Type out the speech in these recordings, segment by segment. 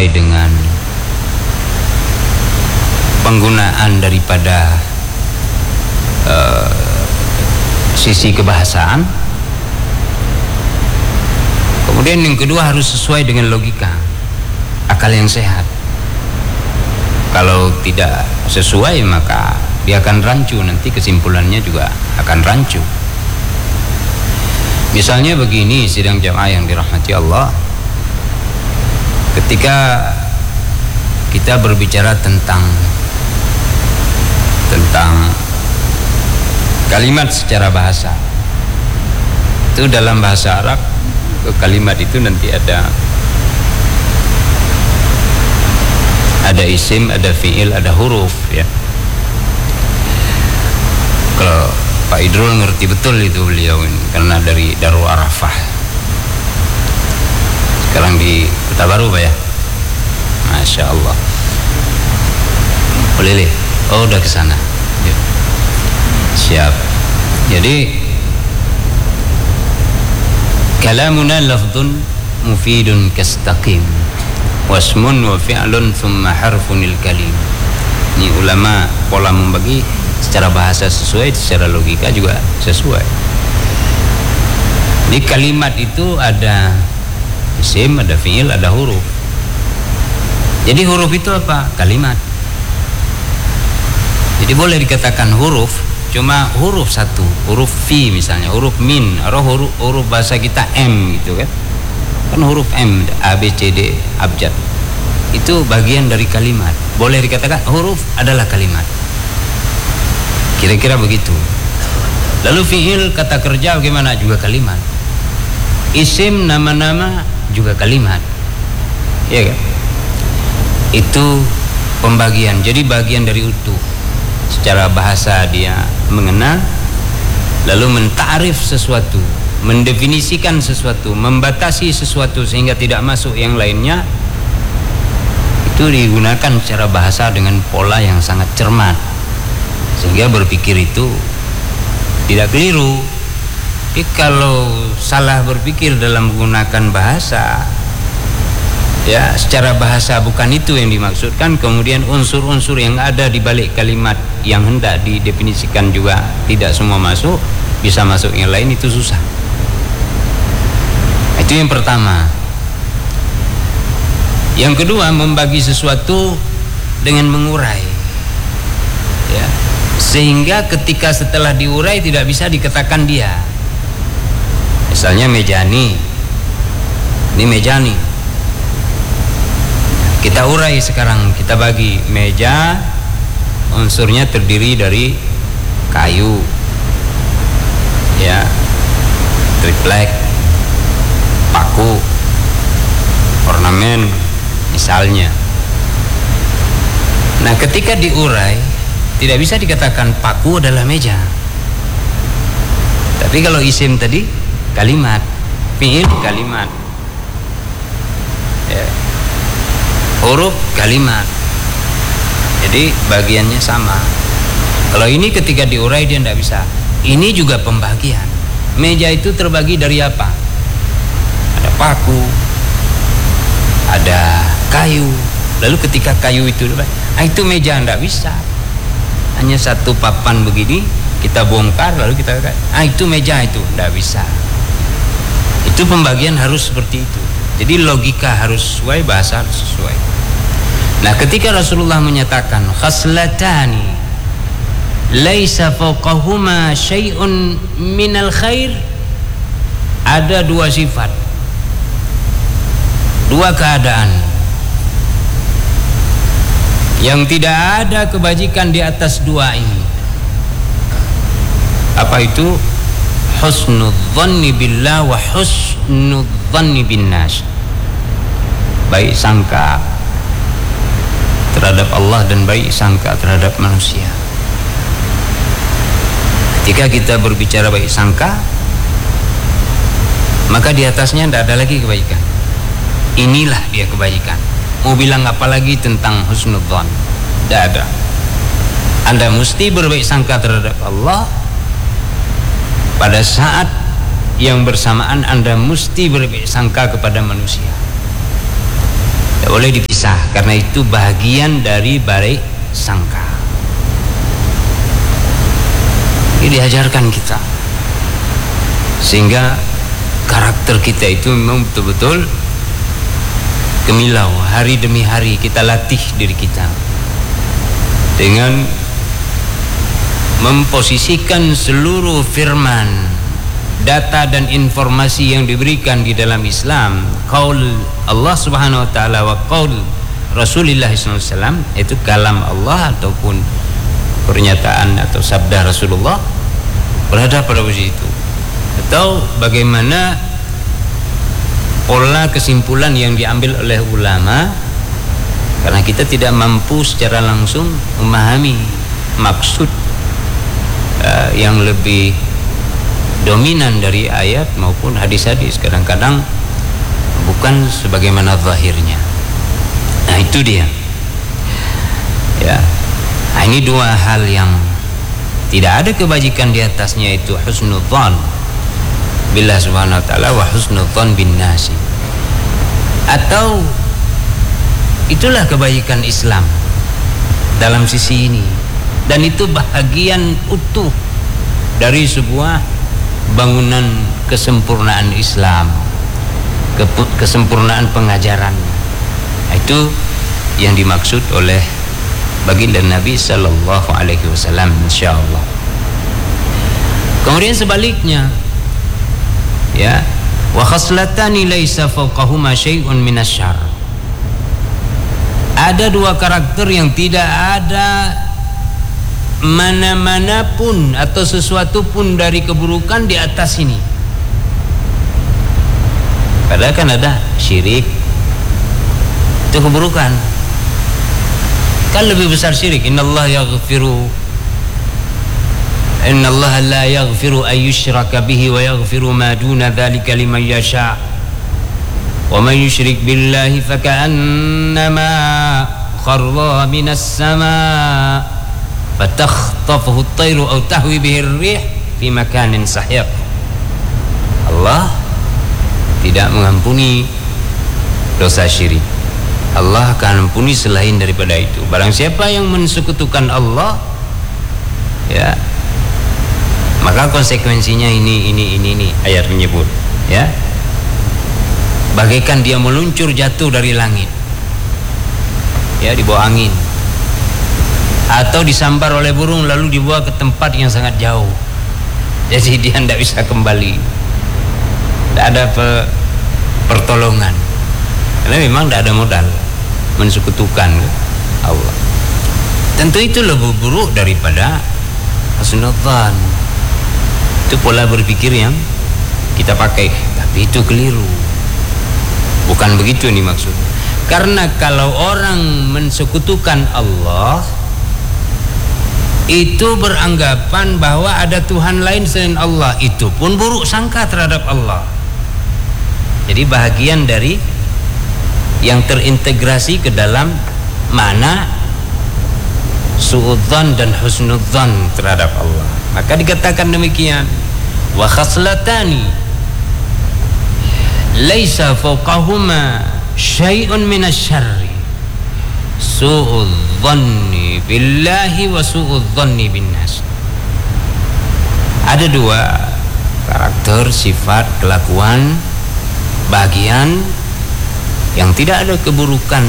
sesuai dengan penggunaan daripada sisi kebahasaan. Kemudian yang kedua harus sesuai dengan logika, akal yang sehat. Kalau tidak sesuai maka dia akan rancu, nanti kesimpulannya juga akan rancu. Misalnya begini, sidang jamaah yang dirahmati Allah, ketika kita berbicara tentang kalimat secara bahasa, itu dalam bahasa Arab kalimat itu nanti ada isim, ada fiil, ada huruf ya. Kalau Pak Idrul ngerti betul itu beliau ini, karena dari Darul Arafah. Sekarang di Kota Baru Pak ya. Masya Allah. Boleh lihat? Oh udah kesana ya. Siap. Jadi kalamuna lafdun mufidun kastaqim wasmun wa fi'lun thumma harfunil kalim. Ini ulama pola membagi secara bahasa sesuai, secara logika juga sesuai. Di kalimat itu ada isim, ada fi'il, ada huruf. Jadi huruf itu apa? Kalimat. Jadi boleh dikatakan huruf, cuma huruf satu, huruf fi misalnya, huruf min, atau huruf bahasa kita M gitu kan. Kan huruf M, A, B, C, D, abjad. Itu bagian dari kalimat. Boleh dikatakan huruf adalah kalimat. Kira-kira begitu. Lalu fi'il, kata kerja bagaimana? Juga kalimat. Isim, nama-nama juga kalimat. Iya kan? Itu pembagian. Jadi bagian dari utuh. Secara bahasa dia mengenal, lalu mentarif sesuatu, mendefinisikan sesuatu, membatasi sesuatu sehingga tidak masuk yang lainnya. Itu digunakan secara bahasa dengan pola yang sangat cermat, sehingga berpikir itu tidak keliru. Tapi kalau salah berpikir dalam menggunakan bahasa, ya secara bahasa bukan itu yang dimaksudkan, kemudian unsur-unsur yang ada di balik kalimat yang hendak didefinisikan juga tidak semua masuk, bisa masuk yang lain, itu susah. Itu yang pertama. Yang kedua, membagi sesuatu dengan mengurai ya, sehingga ketika setelah diurai tidak bisa dikatakan dia. Misalnya mejani, ini mejani, kita urai sekarang, kita bagi. Meja unsurnya terdiri dari kayu ya, triplek, paku, ornamen misalnya. Nah ketika diurai tidak bisa dikatakan paku adalah meja. Tapi kalau isim tadi kalimat, fi'il kalimat ya, huruf kalimat, jadi bagiannya sama. Kalau ini ketika diurai dia tidak bisa. Ini juga pembagian. Meja itu terbagi dari apa? Ada paku, ada kayu. Lalu ketika kayu itu meja, tidak bisa. Hanya satu papan begini kita bongkar lalu kita katakan itu meja, itu tidak bisa. Itu pembagian harus seperti itu. Jadi logika harus sesuai, bahasa harus sesuai. Nah ketika Rasulullah menyatakan khaslatani laisa fawqahuma syai'un minal khair, ada dua sifat, dua keadaan yang tidak ada kebajikan di atas dua ini. Apa itu? Husnudzanni billah wa husnudzanni bin nas. Baik sangka terhadap Allah dan baik sangka terhadap manusia. Ketika kita berbicara baik sangka, maka di atasnya tidak ada lagi kebaikan. Inilah dia kebaikan. Mau bilang apa lagi tentang husnudzan? Tidak ada. Anda mesti berbaik sangka terhadap Allah. Pada saat yang bersamaan Anda mesti berbaik sangka kepada manusia. Tidak boleh dipisah, karena itu bagian dari baik sangka. Ini diajarkan kita, sehingga karakter kita itu memang betul-betul gemilau. Hari demi hari kita latih diri kita dengan memposisikan seluruh firman, data dan informasi yang diberikan di dalam Islam, qaul Allah Subhanahu wa taala wa qaul Rasulullah SAW, itu kalam Allah ataupun pernyataan atau sabda Rasulullah, berada pada posisi itu. Atau bagaimana pola kesimpulan yang diambil oleh ulama, karena kita tidak mampu secara langsung memahami maksud yang lebih dominan dari ayat maupun hadis-hadis. Kadang-kadang bukan sebagaimana zahirnya. Nah, itu dia ya. Nah, ini dua hal yang tidak ada kebajikan di atasnya, itu husnudzan billah subhanahu wa ta'ala wa husnudzan bin nasi. Atau itulah kebajikan Islam dalam sisi ini, dan itu bahagian utuh dari sebuah bangunan kesempurnaan Islam, kesempurnaan pengajaran. Itu yang dimaksud oleh baginda Nabi sallallahu alaihi wasallam, insyaallah. Kemudian sebaliknya, ya, wa khaslatani laisa fawqahuma syai'un minasyarr. Ada dua karakter yang tidak ada mana-mana pun atau sesuatu pun dari keburukan di atas ini. Padahal kan ada syirik, itu keburukan. Kan lebih besar syirik. Innallaha la yaghfiru an yushraka bihi wa yaghfiru ma duna dzalika liman yasha. Wa man yusyrik billahi faka'annama kharra minas sama' fatakhtafuhu at-tayru aw tahwi bihi ar-rih fi makanin sahiq. Allah tidak mengampuni dosa syirik. Allah akan ampuni selain daripada itu. Barang siapa yang mensekutukan Allah, ya, maka konsekuensinya ini ayat menyebut, ya, bagaikan dia meluncur jatuh dari langit, ya, dibawa angin, atau disambar oleh burung lalu dibawa ke tempat yang sangat jauh. Jadi dia tidak bisa kembali, tidak ada pertolongan, karena memang tidak ada modal mensekutukan Allah. Tentu itu lebih buruk daripada husnudzan. Itu pola berpikir yang kita pakai, tapi itu keliru. Bukan begitu nih maksud. Karena kalau orang mensekutukan Allah, itu beranggapan bahwa ada Tuhan lain selain Allah, itu pun buruk sangka terhadap Allah. Jadi bahagian dari yang terintegrasi ke dalam mana su'udzan dan husnudzan terhadap Allah. Maka dikatakan demikian, wa khaslatani laisa fawqahuma syai'un minasyarri su'udzanni billahi wa su'udzanni bin nas. Ada dua karakter, sifat, kelakuan, bagian yang tidak ada keburukan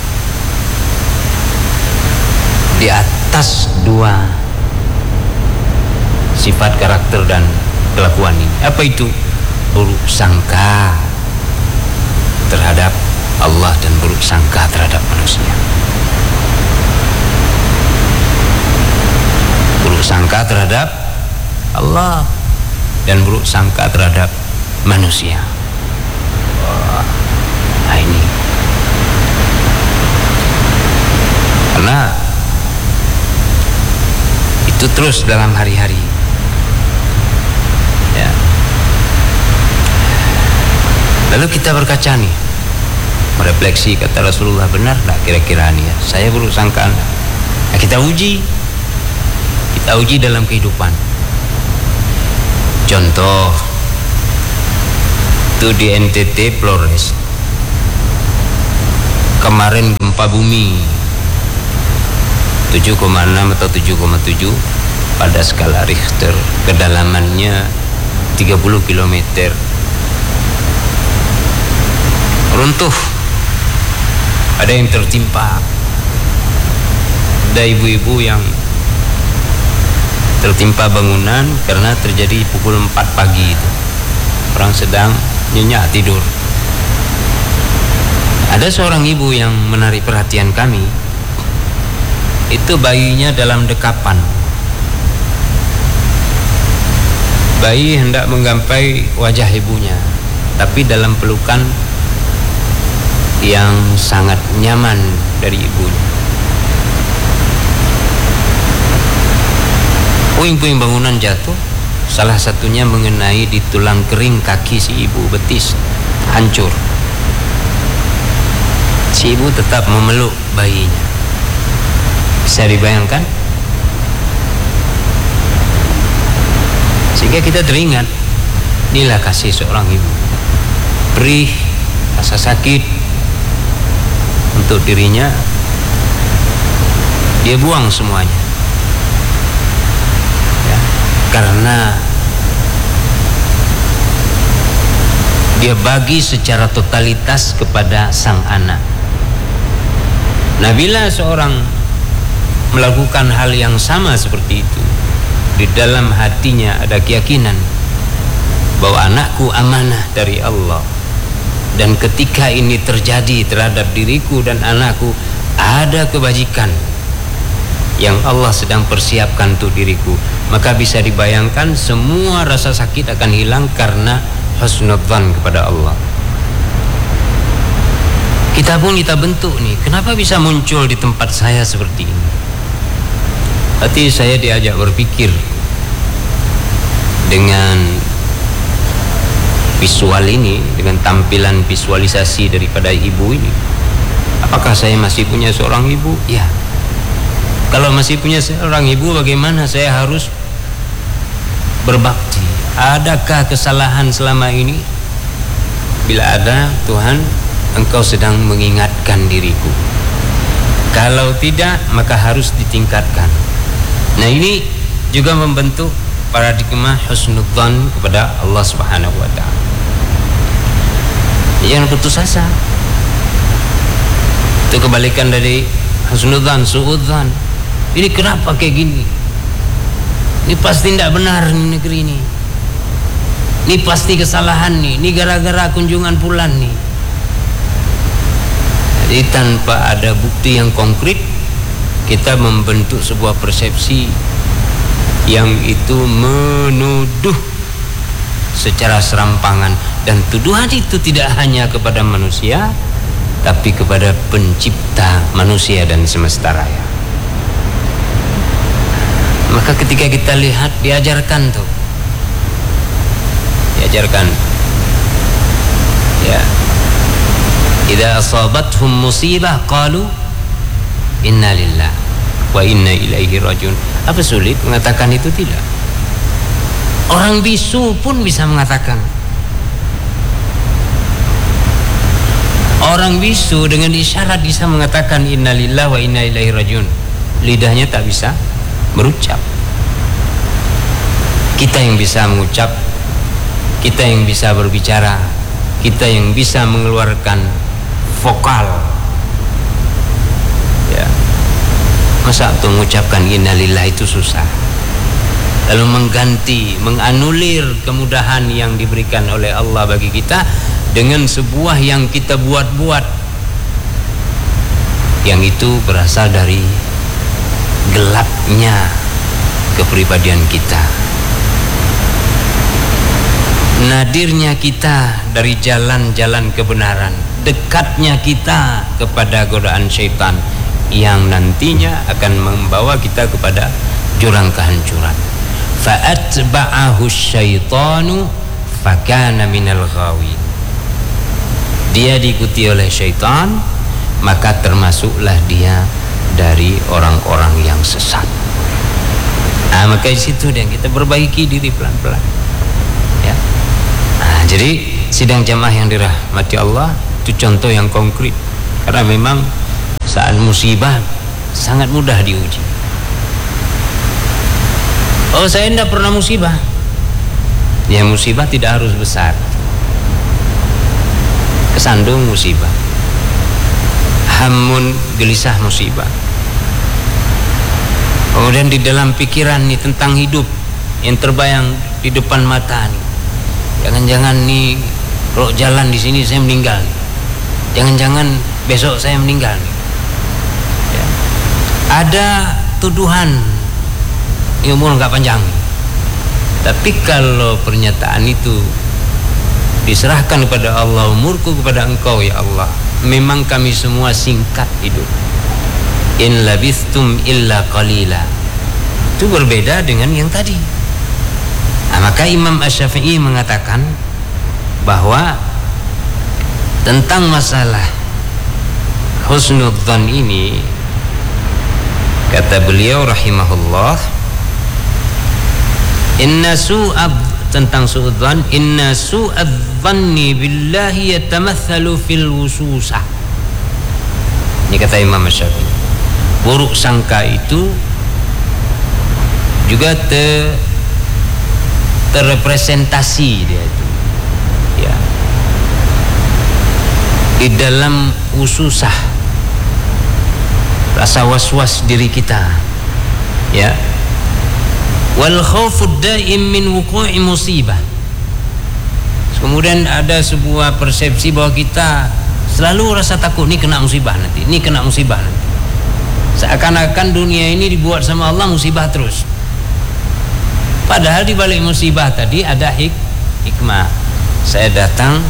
di atas dua sifat, karakter dan kelakuan ini. Apa itu? Buruk sangka terhadap Allah dan buruk sangka terhadap manusia. Buruk sangka terhadap Allah dan buruk sangka terhadap manusia. Nah, ini karena itu terus dalam hari-hari, ya. Lalu kita berkaca nih, merefleksi, kata Rasulullah, benar tak kira-kira nih ya, saya buruk sangka. Nah, kita uji dalam kehidupan. Contoh itu di NTT Flores, kemarin gempa bumi 7,6 atau 7,7 pada skala Richter, kedalamannya 30 km, runtuh, ada yang tertimpa, ada ibu-ibu yang tertimpa bangunan karena terjadi pukul 4 pagi itu, orang sedang nyenyak tidur. Ada seorang ibu yang menarik perhatian kami, itu bayinya dalam dekapan, bayi hendak menggapai wajah ibunya, tapi dalam pelukan yang sangat nyaman dari ibunya. Puing-puing bangunan jatuh, salah satunya mengenai di tulang kering kaki si ibu, betis hancur. Si ibu tetap memeluk bayinya. Bisa dibayangkan? Sehingga kita teringat, inilah kasih seorang ibu. Perih, rasa sakit untuk dirinya, dia buang semuanya. Ya, karena dia bagi secara totalitas kepada sang anak. Nah, bila seorang melakukan hal yang sama seperti itu, di dalam hatinya ada keyakinan bahwa anakku amanah dari Allah, dan ketika ini terjadi terhadap diriku dan anakku, ada kebajikan yang Allah sedang persiapkan untuk diriku, maka bisa dibayangkan semua rasa sakit akan hilang karena husnudzan kepada Allah. Kita pun kita bentuk nih, kenapa bisa muncul di tempat saya seperti ini? Hati saya diajak berpikir dengan visual ini, dengan tampilan visualisasi daripada ibu ini. Apakah saya masih punya seorang ibu? Ya. Kalau masih punya seorang ibu, bagaimana saya harus berbakti? Adakah kesalahan selama ini? Bila ada, Tuhan, Engkau sedang mengingatkan diriku. Kalau tidak, maka harus ditingkatkan. Nah, ini juga membentuk paradigma husnudzan kepada Allah Subhanahu wa ta'ala. Jangan putus asa. Itu kebalikan dari husnudzan, suudzan. Ini kenapa kayak gini? Ini pasti tidak benar nih negeri ini. Ini pasti kesalahan nih. Ini gara-gara kunjungan fulan nih. Jadi tanpa ada bukti yang konkret, kita membentuk sebuah persepsi yang itu menuduh secara serampangan, dan tuduhan itu tidak hanya kepada manusia, tapi kepada pencipta manusia dan semesta raya. Maka ketika kita lihat, diajarkan ya, idza asabathum musibah qalu inna lillah wa inna ilaihi rajiun. Apa sulit mengatakan itu? Tidak. Orang bisu pun bisa mengatakan. Orang bisu dengan isyarat bisa mengatakan inna lillah wa inna ilaihi rajiun. Lidahnya tak bisa berucap. Kita yang bisa mengucap, kita yang bisa berbicara, kita yang bisa mengeluarkan vokal, ya. Masa untuk mengucapkan innalillah itu susah, lalu mengganti, menganulir kemudahan yang diberikan oleh Allah bagi kita dengan sebuah yang kita buat-buat, yang itu berasal dari gelapnya kepribadian kita, nadirnya kita dari jalan-jalan kebenaran, dekatnya kita kepada godaan syaitan yang nantinya akan membawa kita kepada jurang kehancuran. Fa'atba'ahu syaitanu fakana minal ghawin. Dia diikuti oleh syaitan, maka termasuklah dia dari orang-orang yang sesat. Nah, maka di situ yang kita perbaiki diri pelan-pelan, ya. Nah, jadi sidang jamaah yang dirahmati Allah, itu contoh yang konkret. Karena memang saat musibah sangat mudah diuji. Oh, saya tidak pernah musibah. Ya, musibah tidak harus besar. Kesandung musibah, hamun gelisah musibah. Kemudian di dalam pikiran nih tentang hidup yang terbayang di depan mata nih, jangan-jangan nih kalau jalan di sini saya meninggal, jangan-jangan besok saya meninggal nih. Ya. Ada tuduhan umur nggak panjang, tapi kalau pernyataan itu diserahkan kepada Allah, umurku kepada Engkau ya Allah, memang kami semua singkat hidup, in labistum illa qalila, itu berbeda dengan yang tadi. Nah, maka Imam Asy-Syafi'i mengatakan bahwa tentang masalah husnudzan ini, kata beliau rahimahullah, inna su'ab, tentang su'udzan, inna su'adz-dzanni billahi yatamathalu fil wususah. Ini kata Imam Asy-Syafi'i, buruk sangka itu juga terrepresentasi dia itu, ya, di dalam ususah, rasa was-was diri kita, ya. Wal khawfud daim min wuqu'i musibah. Kemudian ada sebuah persepsi bahwa kita selalu rasa takut, ini kena musibah nanti, ini kena musibah nanti. Seakan-akan dunia ini dibuat sama Allah musibah terus. Padahal di balik musibah tadi ada hikmah. Saya datang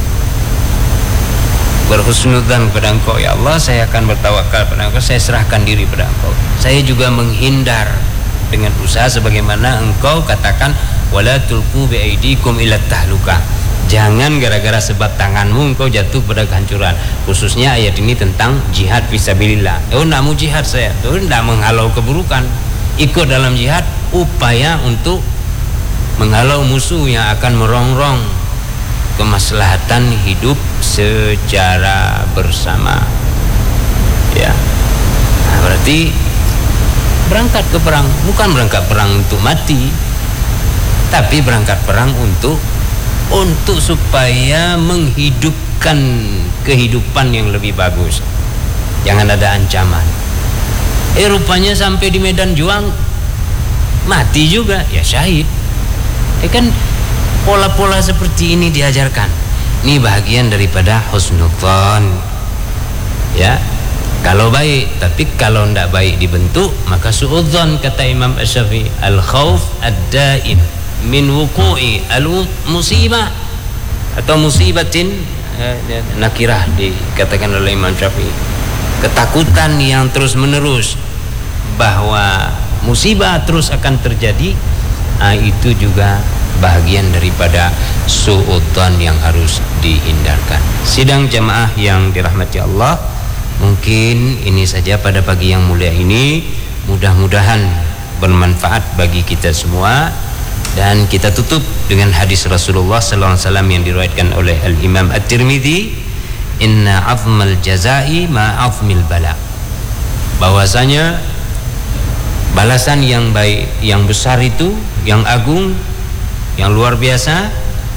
berhusnudzan kepada Engkau ya Allah, saya akan bertawakal pada Engkau, saya serahkan diri pada Engkau. Saya juga menghindar dengan usaha sebagaimana Engkau katakan, wala tulqu bi aidikum ila tahluka. Jangan gara-gara sebab tanganmu engkau jatuh pada kehancuran. Khususnya ayat ini tentang jihad fisabilillah. Oh, nak mau jihad saya, oh, tidak menghalau keburukan. Ikut dalam jihad upaya untuk menghalau musuh yang akan merongrong kemaslahatan hidup secara bersama. Ya. Nah, berarti berangkat ke perang bukan berangkat perang untuk mati, tapi berangkat perang untuk supaya menghidupkan kehidupan yang lebih bagus. Jangan ada ancaman. Rupanya sampai di medan juang mati juga, ya syahid. Kan pola-pola seperti ini diajarkan. Ini bagian daripada husnudzan, ya. Kalau baik, tapi kalau tidak baik dibentuk, maka su'udzan, kata Imam Asy-Syafi'i, al-khawf ad-daim min wuqu'i al-musibah atau musibatin, nakirah dikatakan oleh Imam Syafi'i, ketakutan yang terus menerus bahwa musibah terus akan terjadi. Itu juga bagian daripada su'udzan yang harus dihindarkan. Sidang jamaah yang dirahmati Allah, mungkin ini saja pada pagi yang mulia ini. Mudah-mudahan bermanfaat bagi kita semua. Dan kita tutup dengan hadis Rasulullah SAW yang diriwayatkan oleh Al-Imam At-Tirmidzi, inna 'azmal jazai ma 'azmil bala. Bahwasanya balasan yang baik, yang besar itu, yang agung, yang luar biasa,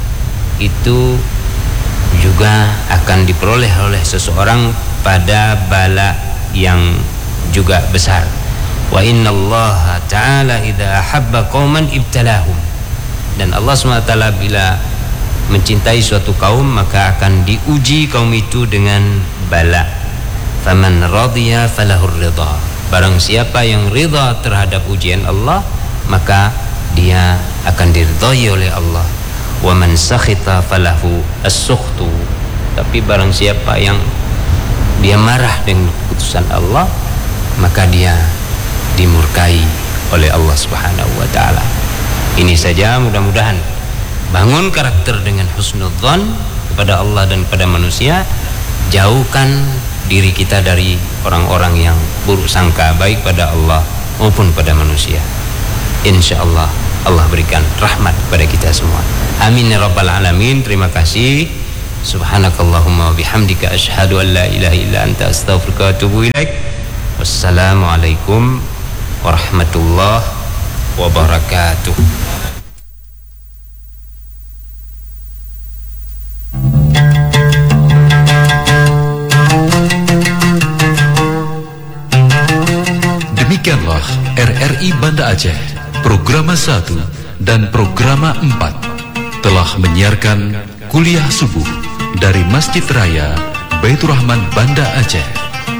itu juga akan diperoleh oleh seseorang pada bala yang juga besar. Wa innallaha ta'ala idza ahabba qauman ibtalahum. Dan Allah SWT bila mencintai suatu kaum, maka akan diuji kaum itu dengan bala. Faman radiya falahur ridha. Barang siapa yang ridha terhadap ujian Allah, maka dia akan diridhai oleh Allah. Wa man sakhita falahu as-sukhtu. Tapi barang siapa yang dia marah dengan keputusan Allah, maka dia dimurkai oleh Allah Subhanahu wa taala. Ini saja, mudah-mudahan bangun karakter dengan husnudzan kepada Allah dan kepada manusia, jauhkan diri kita dari orang-orang yang buruk sangka baik pada Allah maupun pada manusia. Insyaallah Allah berikan rahmat kepada kita semua. Amin ya rabbal alamin. Terima kasih Subhanakallahumma wa bihamdika asyhadu an la ilaha illa anta astaghfiruka wa atubu ilaik. Wassalamualaikum warahmatullahi wabarakatuh. Demikianlah RRI Banda Aceh, Programa 1 dan Programa 4 telah menyiarkan kuliah subuh dari Masjid Raya Baitur Rahman Banda Aceh.